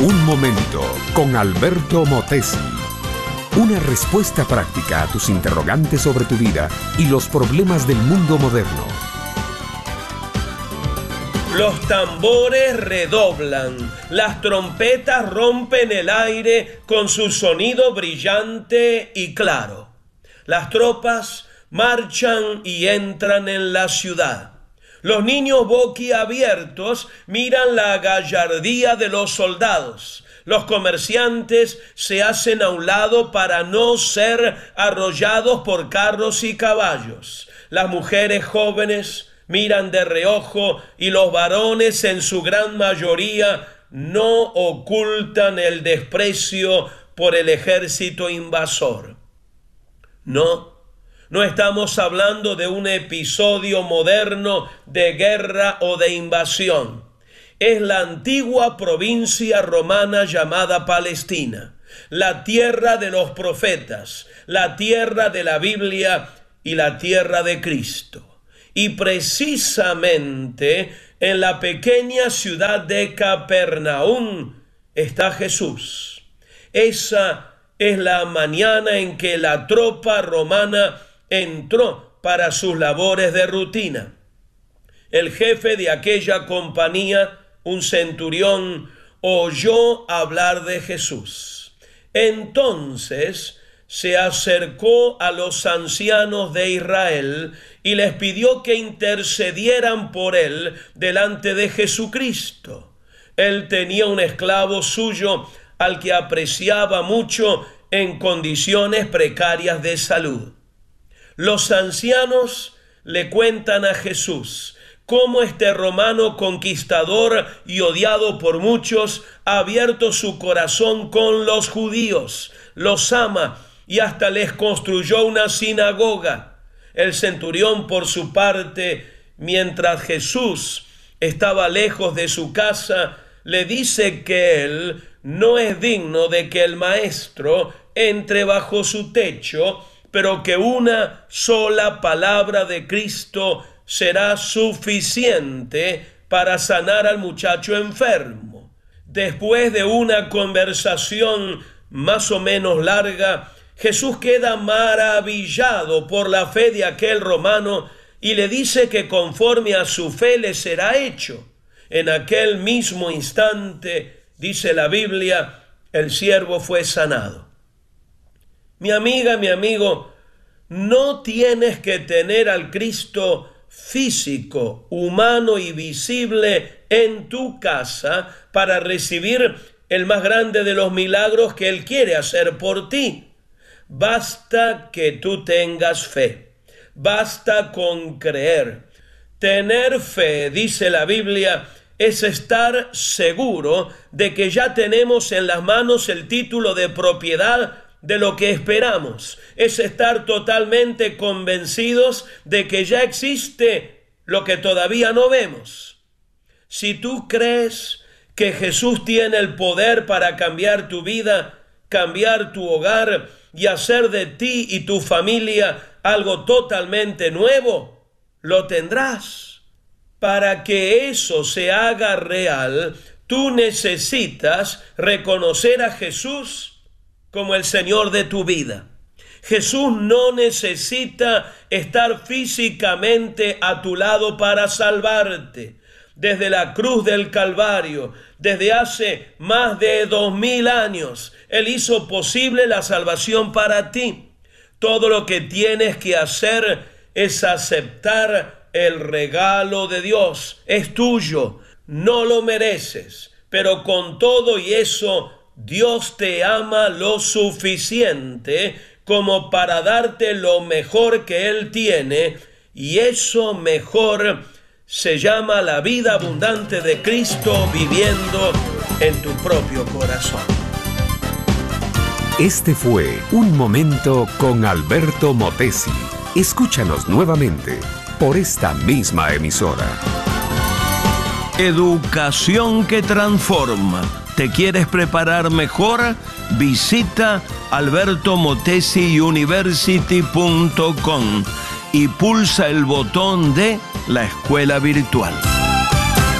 Un momento con Alberto Motesi. Una respuesta práctica a tus interrogantes sobre tu vida y los problemas del mundo moderno. Los tambores redoblan, las trompetas rompen el aire con su sonido brillante y claro. Las tropas marchan y entran en la ciudad. Los niños boquiabiertos miran la gallardía de los soldados. Los comerciantes se hacen a un lado para no ser arrollados por carros y caballos. Las mujeres jóvenes miran de reojo y los varones en su gran mayoría no ocultan el desprecio por el ejército invasor. No estamos hablando de un episodio moderno de guerra o de invasión. Es la antigua provincia romana llamada Palestina, la tierra de los profetas, la tierra de la Biblia y la tierra de Cristo. Y precisamente en la pequeña ciudad de Capernaum está Jesús. Esa es la mañana en que la tropa romana entró para sus labores de rutina. El jefe de aquella compañía, un centurión, oyó hablar de Jesús. Entonces se acercó a los ancianos de Israel y les pidió que intercedieran por él delante de Jesucristo. Él tenía un esclavo suyo al que apreciaba mucho en condiciones precarias de salud. Los ancianos le cuentan a Jesús cómo este romano conquistador y odiado por muchos ha abierto su corazón con los judíos, los ama y hasta les construyó una sinagoga. El centurión, por su parte, mientras Jesús estaba lejos de su casa, le dice que él no es digno de que el maestro entre bajo su techo, pero que una sola palabra de Cristo será suficiente para sanar al muchacho enfermo. Después de una conversación más o menos larga, Jesús queda maravillado por la fe de aquel romano y le dice que conforme a su fe le será hecho. En aquel mismo instante, dice la Biblia, el siervo fue sanado. Mi amiga, mi amigo, no tienes que tener al Cristo físico, humano y visible en tu casa para recibir el más grande de los milagros que Él quiere hacer por ti. Basta que tú tengas fe. Basta con creer. Tener fe, dice la Biblia, es estar seguro de que ya tenemos en las manos el título de propiedad de lo que esperamos. Es estar totalmente convencidos de que ya existe lo que todavía no vemos. Si tú crees que Jesús tiene el poder para cambiar tu vida, cambiar tu hogar y hacer de ti y tu familia algo totalmente nuevo, lo tendrás. Para que eso se haga real, tú necesitas reconocer a Jesús como el Señor de tu vida. Jesús no necesita estar físicamente a tu lado para salvarte. Desde la cruz del Calvario, desde hace más de 2000 años, Él hizo posible la salvación para ti. Todo lo que tienes que hacer es aceptar el regalo de Dios. Es tuyo, no lo mereces, pero con todo y eso, Dios te ama lo suficiente como para darte lo mejor que Él tiene, y eso mejor se llama la vida abundante de Cristo viviendo en tu propio corazón. Este fue Un Momento con Alberto Motesi. Escúchanos nuevamente por esta misma emisora. Educación que transforma. ¿Te quieres preparar mejor? Visita albertomotesiuniversity.com y pulsa el botón de la escuela virtual.